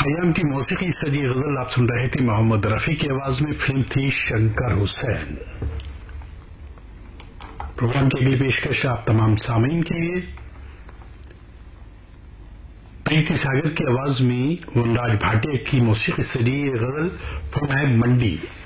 अय्याम की मौसीकी सजी गजल आप सुन रहे थे मोहम्मद रफी की आवाज में। फिल्म थी शंकर हुसैन। प्रोग्राम की अगली पेशकश आप तमाम सामीन के लिए प्रीति सागर की आवाज में वनराज भाटिया की मौसीकी सजी गजल फिल्म है मंडी।